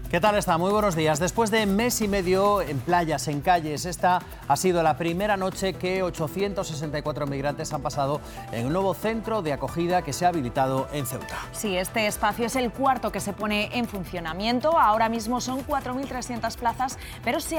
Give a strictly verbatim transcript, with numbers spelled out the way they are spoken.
¿Qué tal está? Muy buenos días. Después de mes y medio en playas, en calles, esta ha sido la primera noche que ochocientos sesenta y cuatro migrantes han pasado en un nuevo centro de acogida que se ha habilitado en Ceuta. Sí, este espacio es el cuarto que se pone en funcionamiento. Ahora mismo son cuatro mil trescientas plazas, pero se